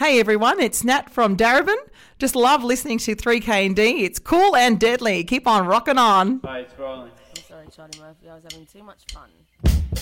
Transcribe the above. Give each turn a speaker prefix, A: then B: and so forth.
A: Hey everyone, it's Nat from Darebin. Just love listening to 3K&D. It's cool and deadly. Keep on rocking on.
B: Hi, it's Riley.
C: I'm sorry, Charlie Murphy. I was having too much fun.